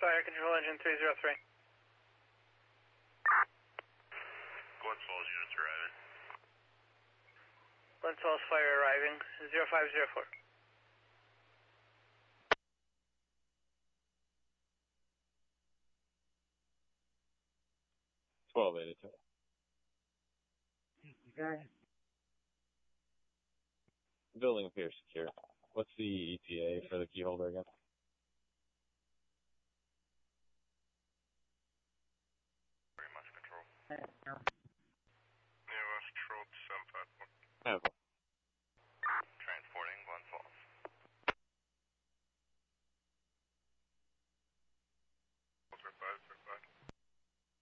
Fire Control Engine 303. Glens Falls units arriving. Glens Falls Fire arriving, 0504. Okay. The building appears secure. What's the ETA for the key holder again? Very much control. Yeah. Yeah, West Control 754. Yeah,